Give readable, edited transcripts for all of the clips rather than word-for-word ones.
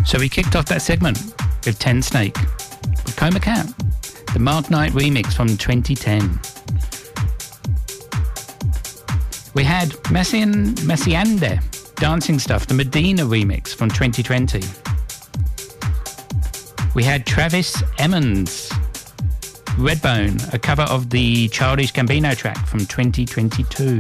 So we kicked off that segment with Ten Snake, with Coma Cat, the Mark Knight remix from 2010. We had Messiande, Dancing Stuff, the Medina remix from 2020. We had Travis Emmons, Redbone, a cover of the Childish Gambino track from 2022.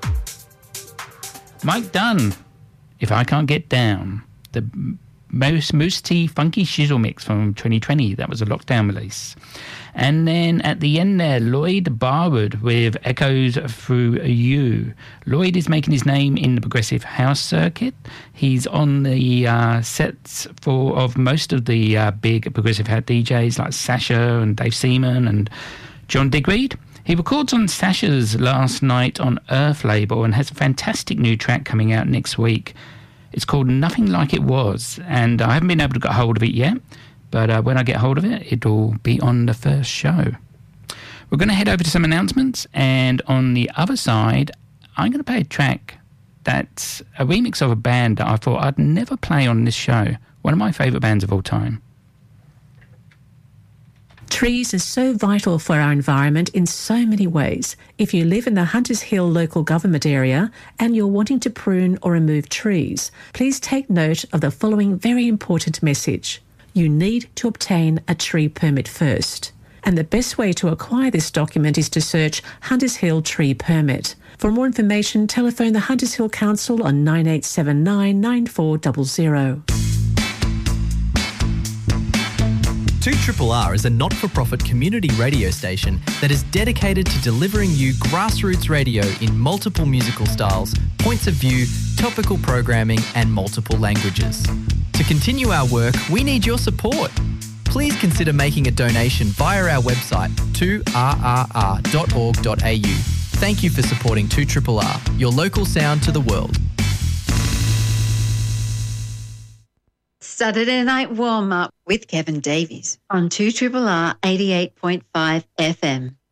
Mike Dunn, If I Can't Get Down, the Moose T Funky Shizzle mix from 2020. That was a lockdown release. And then at the end there, Lloyd Barwood with Echoes Through You. Lloyd is making his name in the progressive house circuit. He's on the sets of most of the big progressive house DJs like Sasha and Dave Seaman and John Digweed. He records on Sasha's Last Night on Earth label and has a fantastic new track coming out next week. It's called Nothing Like It Was, and I haven't been able to get hold of it yet, but when I get hold of it, it'll be on the first show. We're going to head over to some announcements, and on the other side, I'm going to play a track that's a remix of a band that I thought I'd never play on this show. One of my favourite bands of all time. Trees are so vital for our environment in so many ways. If you live in the Hunters Hill local government area and you're wanting to prune or remove trees, please take note of the following very important message. You need to obtain a tree permit first. And the best way to acquire this document is to search Hunters Hill Tree Permit. For more information, telephone the Hunters Hill Council on 9879 9400. 2RRR is a not-for-profit community radio station that is dedicated to delivering you grassroots radio in multiple musical styles, points of view, topical programming and multiple languages. To continue our work, we need your support. Please consider making a donation via our website 2rrr.org.au. Thank you for supporting 2RRR, your local sound to the world. Saturday Night Warm-Up with Kevin Davies on 2RRR 88.5 FM.